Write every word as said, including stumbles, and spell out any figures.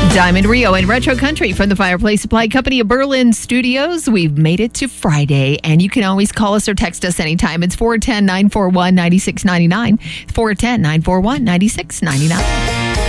Diamond Rio and Retro Country from the Fireplace Supply Company of Berlin Studios. We've made it to Friday, and you can always call us or text us anytime. It's four one zero, nine four one, nine six nine nine, four one zero, nine four one, nine six nine nine.